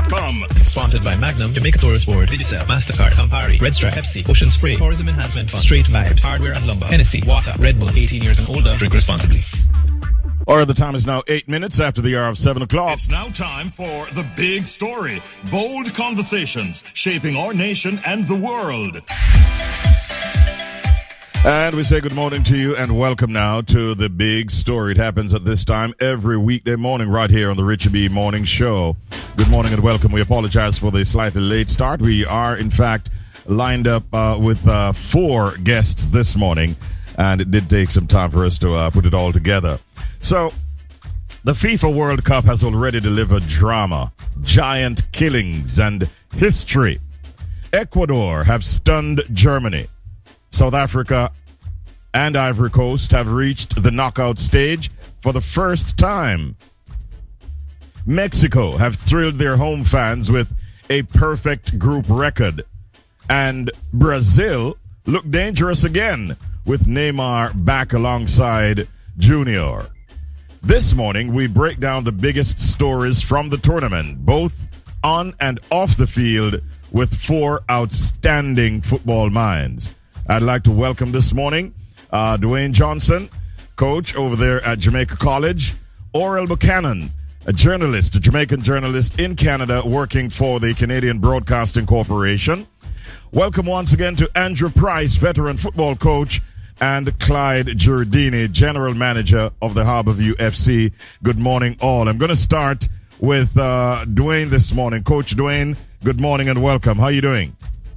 JamaicaTourist.com. Sponsored by Magnum, Jamaica Tourist Board, Digicel, MasterCard, Campari, Red Stripe, Pepsi, Ocean Spray, Tourism Enhancement Fund, Straight Vibes, Hardware and Lumber, Hennessy, Water, Red Bull, 18 years and older. Drink responsibly. Or the time is now 8 minutes after the hour of 7 o'clock. It's now time for The Big Story. Bold conversations shaping our nation and the world. And we say good morning to you and welcome now to The Big Story. It happens at this time every weekday morning right here on the Richie B Morning Show. Good morning and welcome. We apologize for the slightly late start. We are, in fact, lined up with 4 guests this morning, and it did take some time for us to put it all together. So, the FIFA World Cup has already delivered drama, giant killings, and history. Ecuador have stunned Germany. South Africa and Ivory Coast have reached the knockout stage for the first time. Mexico have thrilled their home fans with a perfect group record. And Brazil look dangerous again with Neymar back alongside Junior. This morning, we break down the biggest stories from the tournament, both on and off the field, with 4 outstanding football minds. I'd like to welcome this morning Dwayne Johnson, coach over there at Jamaica College, Orel Buchanan, a Jamaican journalist in Canada working for the Canadian Broadcasting Corporation. Welcome once again to Andrew Price, veteran football coach, and Clyde Giordini, general manager of the Harborview FC. Good morning, all. I'm going to start with Dwayne this morning. Coach Dwayne, good morning and welcome. How are you doing?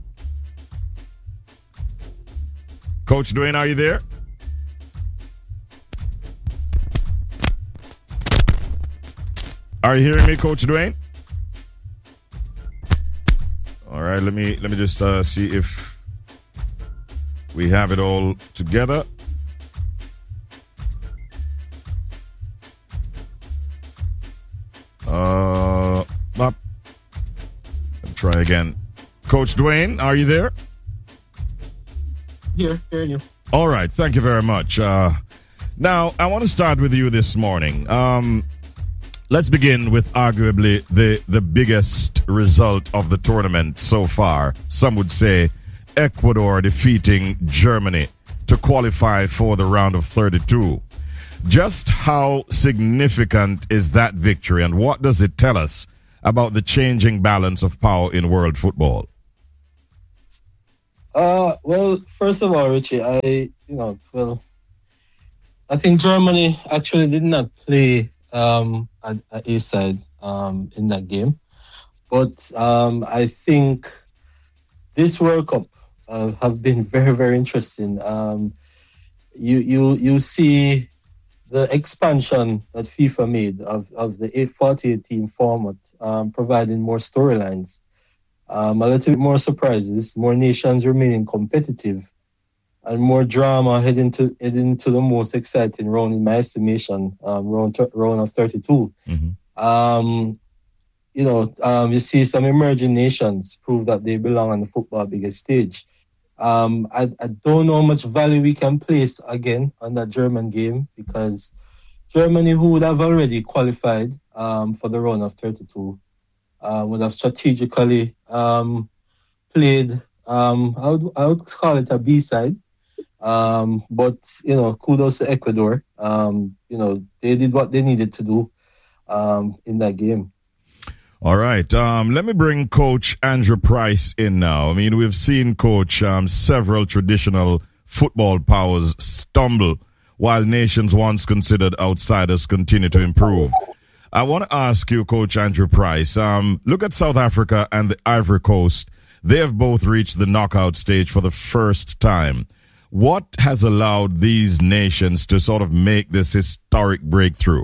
Coach Dwayne, are you there? Are you hearing me, Coach Dwayne? All right, let me just see if we have it all together. Let me try again. Coach Dwayne, are you there? Here, hearing you. All right, thank you very much. Now, I want to start with you this morning. Let's begin with arguably the biggest result of the tournament so far. Some would say Ecuador defeating Germany to qualify for the round of 32. Just how significant is that victory, and what does it tell us about the changing balance of power in world football? Well, first of all, Richie, I think Germany actually did not play at A side in that game, but I think this World Cup have been very, very interesting. You see the expansion that FIFA made of the 48 team format, providing more storylines. A little bit more surprises, more nations remaining competitive, and more drama heading to the most exciting round, in my estimation, round of 32. Mm-hmm. You see some emerging nations prove that they belong on the football biggest stage. I don't know how much value we can place again on that German game, because Germany, who would have already qualified for the round of 32, would have strategically played, I would call it a B-side. But, kudos to Ecuador. They did what they needed to do in that game. All right. Let me bring Coach Andrew Price in now. I mean, we've seen, Coach, several traditional football powers stumble while nations once considered outsiders continue to improve. I want to ask you, Coach Andrew Price, look at South Africa and the Ivory Coast. They have both reached the knockout stage for the first time. What has allowed these nations to sort of make this historic breakthrough?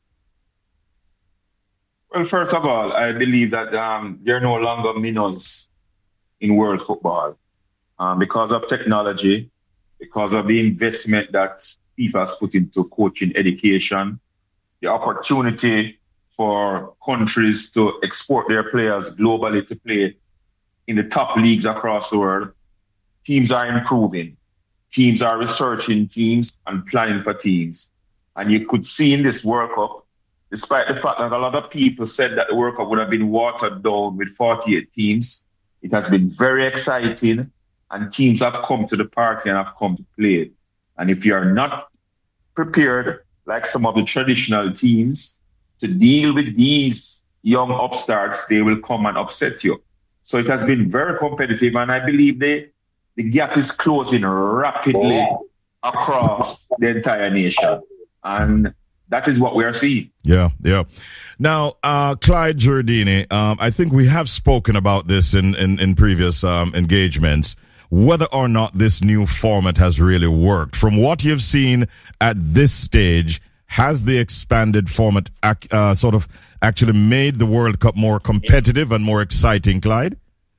Well, first of all, I believe that there are no longer minnows in world football because of technology, because of the investment that FIFA has put into coaching education, the opportunity for countries to export their players globally to play in the top leagues across the world. Teams are improving. Teams are researching teams and planning for teams. And you could see in this World Cup despite the fact that a lot of people said that the World Cup would have been watered down with 48 teams. It has been very exciting, and teams have come to the party and have come to play. And if you are not prepared, like some of the traditional teams, to deal with these young upstarts, they will come and upset you. So it has been very competitive, and I believe the gap is closing rapidly across the entire nation. And that is what we are seeing. Yeah. Now, Clyde Giardini, I think we have spoken about this in previous engagements, whether or not this new format has really worked. From what you've seen at this stage, has the expanded format sort of actually made the World Cup more competitive and more exciting, Clyde?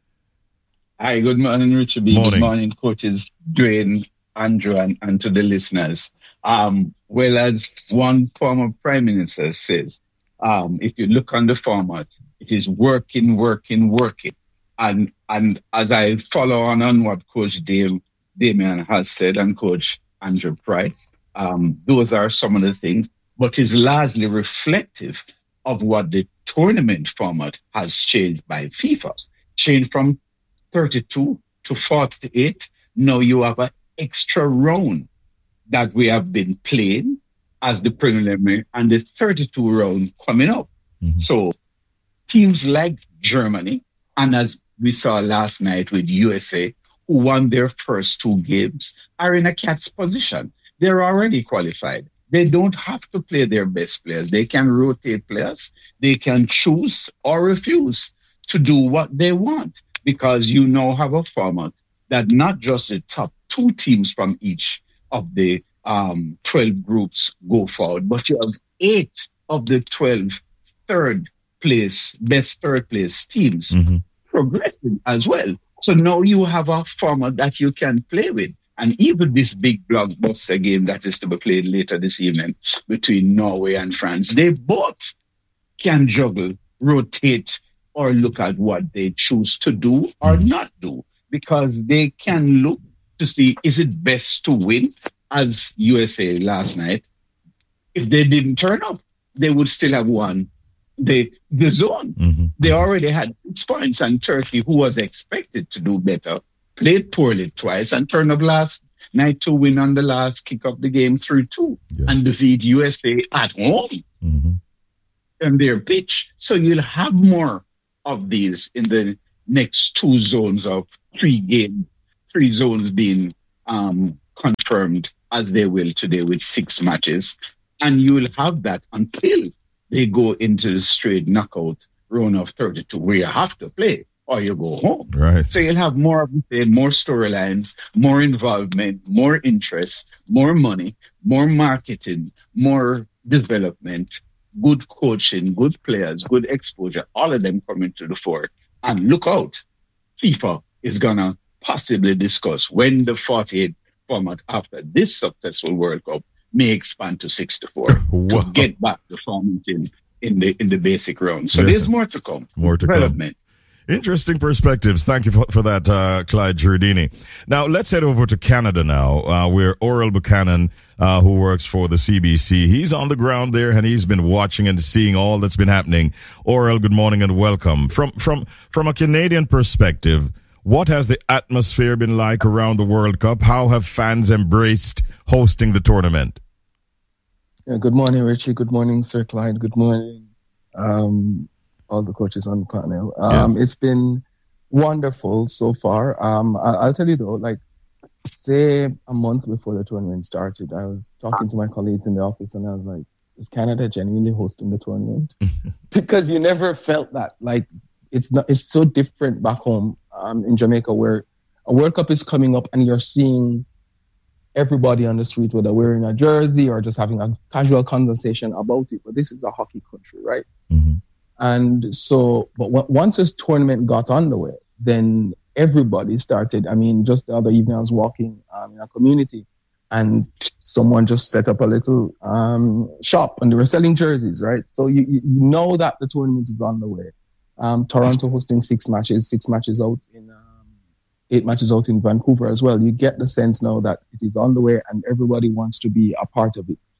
Hi, good morning, Richard B. Morning. Good morning, coaches Dwayne, Andrew, and to the listeners. Well, as one former prime minister says, if you look on the format, it is working. And as I follow on what Coach Damian has said and Coach Andrew Price, those are some of the things, but is largely reflective of what the tournament format has changed by FIFA. Changed from 32 to 48. Now you have an extra round that we have been playing as the preliminary and the 32 round coming up. Mm-hmm. So teams like Germany, and as we saw last night with USA, who won their first two games, are in a cat's position. They're already qualified. They don't have to play their best players. They can rotate players. They can choose or refuse to do what they want, because you now have a format that not just the top two teams from each of the 12 groups go forward, but you have 8 of the 12 best third place teams progressing as well. So now you have a format that you can play with. And even this big blockbuster game that is to be played later this evening between Norway and France, they both can juggle, rotate, or look at what they choose to do or not do, because they can look to see, is it best to win, as USA last night. If they didn't turn up, they would still have won the zone. Mm-hmm. They already had 6 points, and Turkey, who was expected to do better, played poorly twice and turned up last night to win on the last kick of the game 3-2 and defeat USA at home on their pitch. So you'll have more of these in the next 2 zones of 3 zones being confirmed as they will today with 6 matches. And you will have that until they go into the straight knockout round of 32, where you have to play or you go home. Right. So you'll have more storylines, more involvement, more interest, more money, more marketing, more development, good coaching, good players, good exposure, all of them coming to the fore. And look out, FIFA is going to possibly discuss when the 48 format after this successful World Cup may expand to 64 to get back the format in the basic round. So there's more to come. More to development. Come. Interesting perspectives. Thank you for that, Clyde Giardini. Now, let's head over to Canada now, where Oral Buchanan, who works for the CBC, he's on the ground there, and he's been watching and seeing all that's been happening. Oral, good morning and welcome. From a Canadian perspective, what has the atmosphere been like around the World Cup? How have fans embraced hosting the tournament? Yeah, good morning, Richie. Good morning, Sir Clyde. Good morning, all the coaches on the panel. It's been wonderful so far. I'll tell you though, like, say a month before the tournament started, I was talking to my colleagues in the office, and I was like, is Canada genuinely hosting the tournament? Because you never felt that. Like, it's so different back home in Jamaica, where a World Cup is coming up and you're seeing everybody on the street, whether wearing a jersey or just having a casual conversation about it. But this is a hockey country, right? Mm-hmm. And so, but once this tournament got underway, then everybody started. I mean, just the other evening I was walking in a community, and someone just set up a little shop, and they were selling jerseys, right? So you know that the tournament is on the way. Toronto hosting 6 matches, 6 matches out in 8 matches out in Vancouver as well. You get the sense now that it is on the way and everybody wants to be a part of it.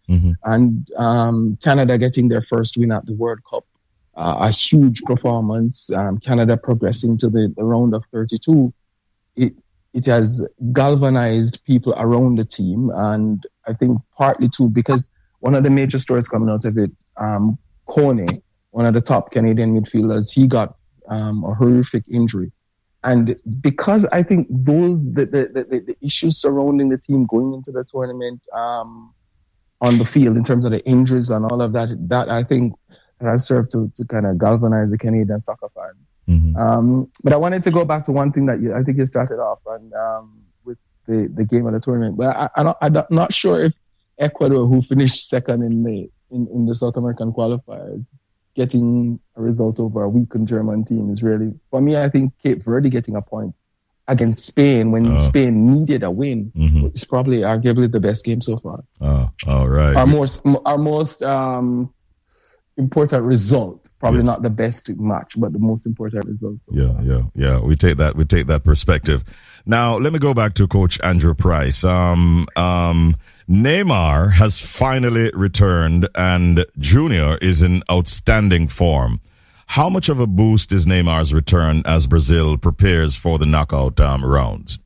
And Canada getting their first win at the World Cup, a huge performance. Canada progressing to the round of 32. It has galvanized people around the team, and I think partly too because one of the major stories coming out of it, Kone, one of the top Canadian midfielders, he got a horrific injury. And because I think the issues surrounding the team going into the tournament on the field in terms of the injuries and all of that I think has served to kind of galvanize the Canadian soccer fans. But I wanted to go back to one thing that I think you started off on with the game of the tournament. But I'm not sure if Ecuador, who finished second in the South American qualifiers, getting a result over a weakened German team is really, for me, I think Cape Verde getting a point against Spain when Spain needed a win is probably arguably the best game so far. All right. Our most important result, probably not the best match, but the most important result. So Yeah. We take that perspective. Now, let me go back to Coach Andrew Price. Neymar has finally returned and Junior is in outstanding form. How much of a boost is Neymar's return as Brazil prepares for the knockout rounds?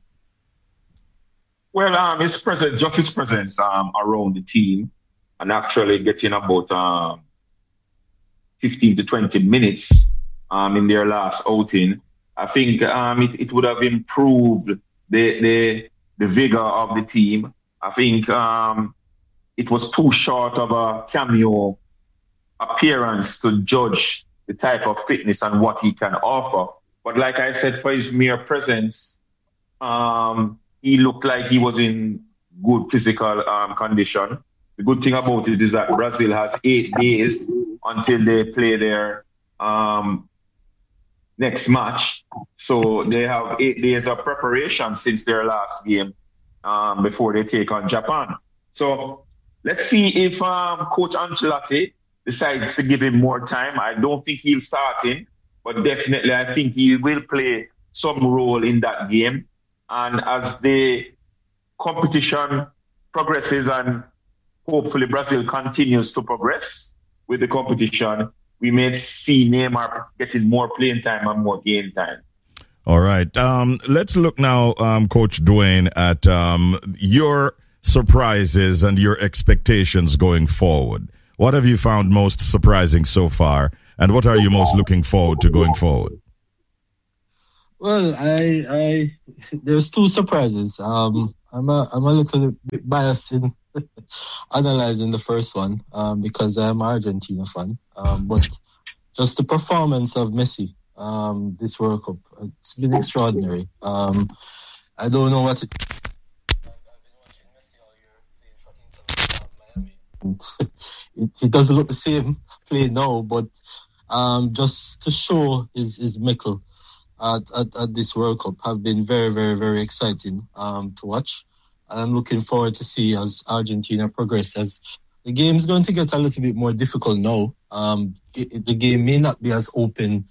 Well, his presence around the team and actually getting about 15 to 20 minutes in their last outing, I think it would have improved the vigor of the team. I think it was too short of a cameo appearance to judge the type of fitness and what he can offer. But like I said, for his mere presence, he looked like he was in good physical condition. The good thing about it is that Brazil has 8 days until they play their next match. So they have 8 days of preparation since their last game before they take on Japan. So let's see if Coach Ancelotti decides to give him more time. I don't think he'll start in, but definitely I think he will play some role in that game. And as the competition progresses and hopefully Brazil continues to progress with the competition, we may see Neymar getting more playing time and more game time. All right. Let's look now, Coach Dwayne, at your surprises and your expectations going forward. What have you found most surprising so far, and what are you most looking forward to going forward? Well, I there's 2 surprises. I'm a little bit biased in analyzing the first one because I'm an Argentina fan. But just the performance of Messi this World Cup, it's been extraordinary. I don't know what it. I've been watching Messi all year playing for Inter Miami. It doesn't look the same play now, but just to show his mettle at this World Cup have been very, very, very exciting to watch. And I'm looking forward to see as Argentina progresses. The game's going to get a little bit more difficult now. The game may not be as open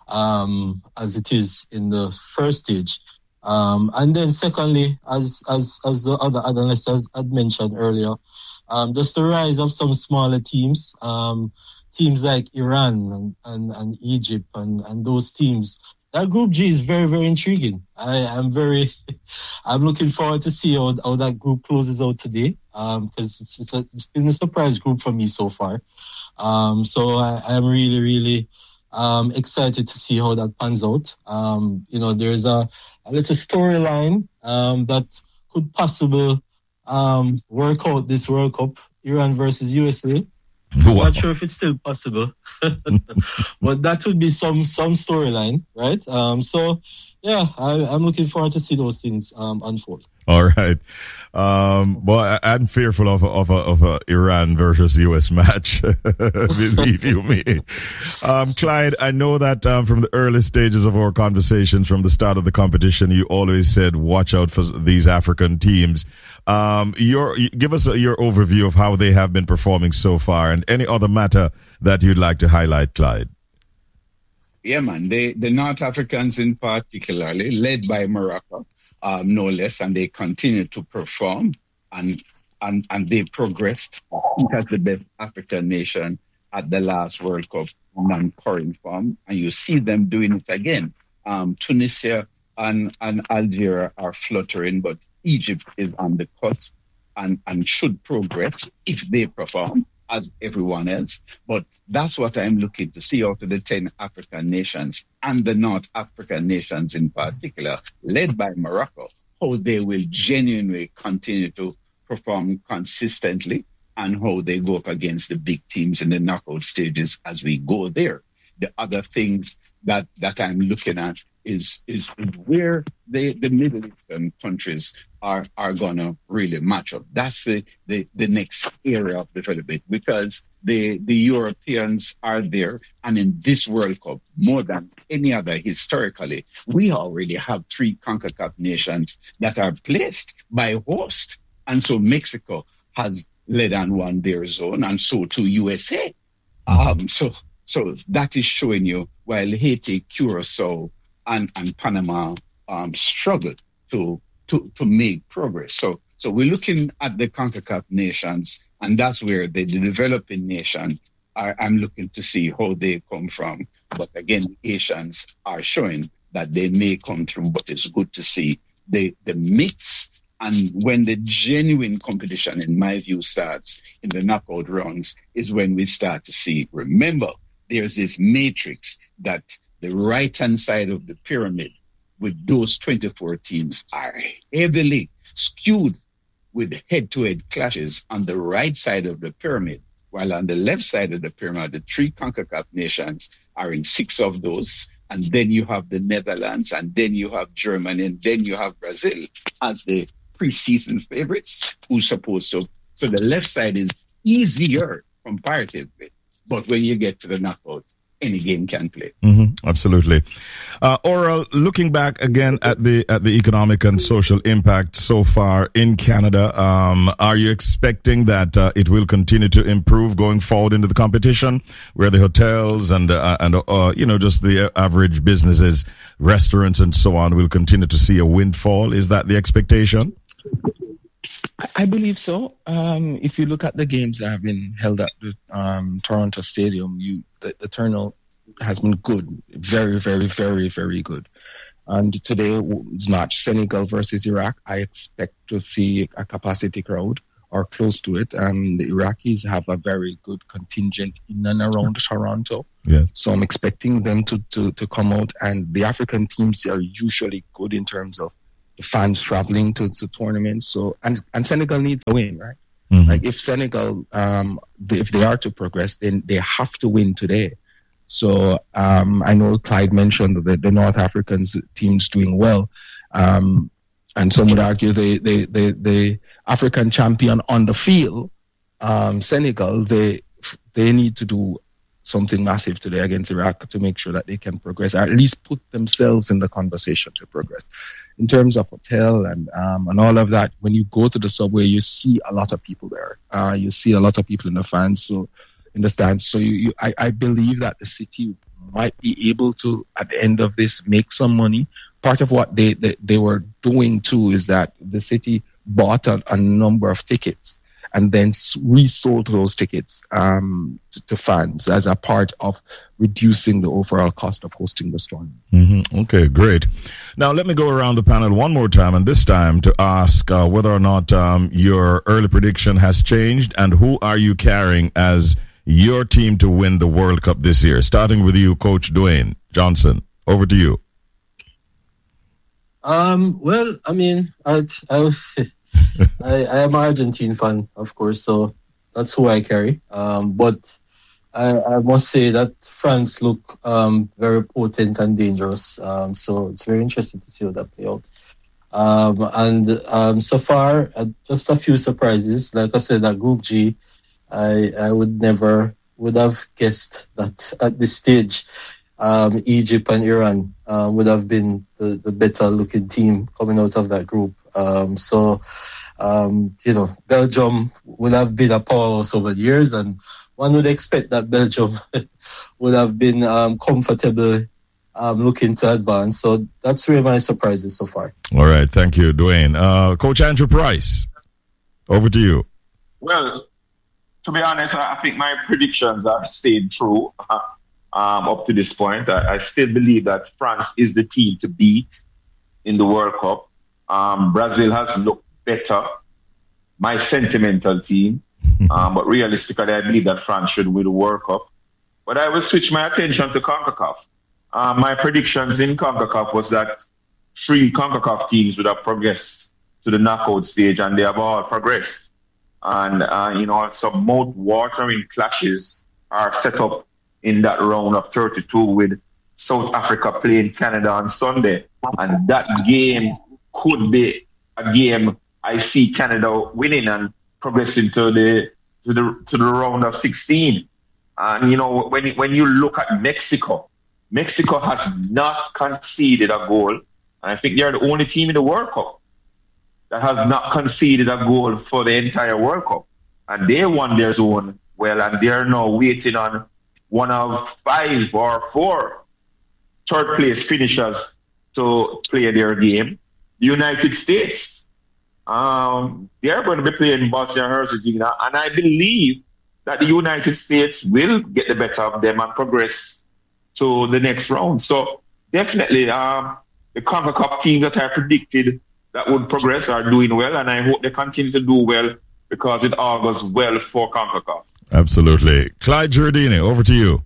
as it is in the first stage. And then secondly, as the other analysts had mentioned earlier, just the rise of some smaller teams, teams like Iran and Egypt and those teams. That Group G is very, very intriguing. I'm looking forward to see how that group closes out today. Because it's been a surprise group for me so far. So I'm really, really excited to see how that pans out. There's a little storyline that could possibly work out this World Cup, Iran versus USA. I'm not sure if it's still possible, but that would be some storyline, right? I'm looking forward to see those things unfold. All right. Well, I'm fearful of a Iran versus US match. Believe you me. Clyde, I know that from the early stages of our conversations, from the start of the competition, you always said, watch out for these African teams. Give us your overview of how they have been performing so far and any other matter that you'd like to highlight, Clyde. Yeah, man. The North Africans in particularly, led by Morocco, no less, and they continue to perform. And and they progressed as the best African nation at the last World Cup non-current form, and you see them doing it again. Tunisia and Algeria are fluttering, but Egypt is on the cusp and should progress if they perform as everyone else. But that's what I'm looking to see out of the 10 African nations and the North African nations in particular, led by Morocco, how they will genuinely continue to perform consistently and how they go up against the big teams in the knockout stages as we go there. The other things that I'm looking at is where the Middle Eastern countries are gonna really match up. That's the next area of development, because the Europeans are there, and in this World Cup, more than any other historically, we already have 3 CONCACAF nations that are placed by host. And so Mexico has led and won their zone, and so too USA. So that is showing you, while Haiti, Curacao, and Panama struggle to make progress. So we're looking at the CONCACAF nations, and that's where the developing nation I'm looking to see how they come from. But again, the Asians are showing that they may come through, but it's good to see the mix. And when the genuine competition, in my view, starts in the knockout rounds, is when we start to see, remember, there's this matrix that the right-hand side of the pyramid with those 24 teams are heavily skewed with head-to-head clashes on the right side of the pyramid, while on the left side of the pyramid, the 3 CONCACAF nations are in 6 of those, and then you have the Netherlands, and then you have Germany, and then you have Brazil as the preseason favorites who's supposed to. So the left side is easier comparatively, but when you get to the knockout, any game can play. Absolutely. Oral, looking back again at the economic and social impact so far in Canada, are you expecting that it will continue to improve going forward into the competition, where the hotels and just the average businesses, restaurants and so on will continue to see a windfall? Is that the expectation? I believe so. If you look at the games that have been held at the Toronto Stadium, the turnout has been good, very, very, very, very good. And today's match, Senegal versus Iraq, I expect to see a capacity crowd or close to it. And the Iraqis have a very good contingent in and around Toronto. Yes. So I'm expecting them to come out. And the African teams are usually good in terms of the fans traveling to tournaments. So and Senegal needs a win, right? Like if Senegal, if they are to progress, then they have to win today. So I know Clyde mentioned that the North African teams doing well, and some would argue the African champion on the field, Senegal, they need to do something massive today against Iraq to make sure that they can progress, or at least put themselves in the conversation to progress. In terms of hotel and all of that, when you go to the subway, you see a lot of people there. You see a lot of people in the stands. So I believe that the city might be able to, at the end of this, make some money. Part of what they were doing too is that the city bought a number of tickets and then resold those tickets to fans as a part of reducing the overall cost of hosting the tournament. Okay, great. Now let me go around the panel one more time, and this time to ask whether or not your early prediction has changed, and who are you carrying as your team to win the World Cup this year? Starting with you, Coach Dwayne Johnson. Over to you. Well, I mean, I am an Argentine fan, of course, so that's who I carry. But I must say that France look very potent and dangerous. So it's very interesting to see how that play out. And so far, just a few surprises. Like I said, that Group G, I would have guessed that at this stage, Egypt and Iran would have been the better looking team coming out of that group. Belgium would have been a powerhouse over the years, and one would expect that Belgium would have been comfortable looking to advance. So that's where my surprises so far. All right. Thank you, Dwayne. Coach Andrew Price, over to you. Well, to be honest, I think my predictions have stayed true up to this point. I still believe that France is the team to beat in the World Cup. Brazil has looked better, my sentimental team. But realistically, I believe that France should win the World Cup. But I will switch my attention to CONCACAF. My predictions in CONCACAF was that 3 CONCACAF teams would have progressed to the knockout stage, and they have all progressed. And, some mouth-watering clashes are set up in that round of 32 with South Africa playing Canada on Sunday. And that game could be a game I see Canada winning and progressing to the round of 16. And, when you look at Mexico has not conceded a goal. And I think they're the only team in the World Cup that has not conceded a goal for the entire World Cup. And they won their zone well, and they're now waiting on one of 5 or 4 third place finishers to play their game. The United States, they are going to be playing Bosnia and Herzegovina, and I believe that the United States will get the better of them and progress to the next round. So definitely the CONCACAF teams that are predicted that would progress are doing well, and I hope they continue to do well because it all goes well for CONCACAF. Absolutely. Clyde Giardini, over to you.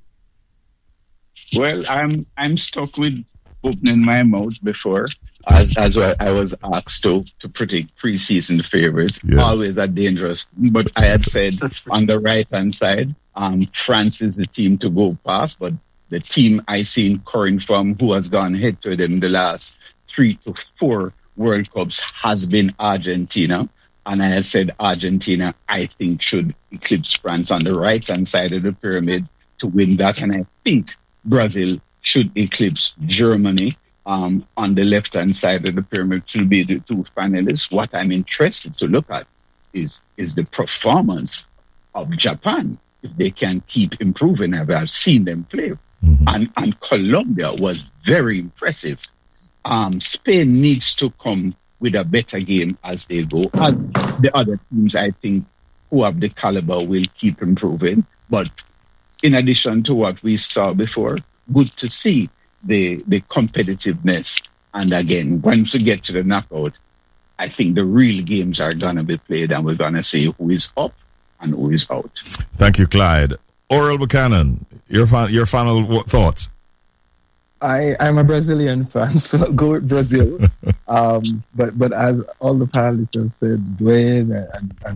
Well, I'm stuck with opening my mouth before, as I was asked to predict preseason favorites. Yes. Always a dangerous, but I had said on the right-hand side, France is the team to go past, but the team I seen current from who has gone head to them the last 3 to 4 World Cups has been Argentina. And I had said Argentina, I think, should eclipse France on the right-hand side of the pyramid to win that. And I think Brazil should eclipse Germany on the left-hand side of the pyramid to be the 2 finalists. What I'm interested to look at is the performance of Japan, if they can keep improving. I've seen them play. Mm-hmm. And Colombia was very impressive. Spain needs to come with a better game as they go. As the other teams, I think, who have the caliber will keep improving. But in addition to what we saw before, good to see the competitiveness. And again, once we get to the knockout, I think the real games are going to be played, and we're going to see who is up and who is out. Thank you, Clyde. Oral Buchanan, your final thoughts. I'm a Brazilian fan, so I'll go with Brazil. But as all the panelists have said, Dwayne and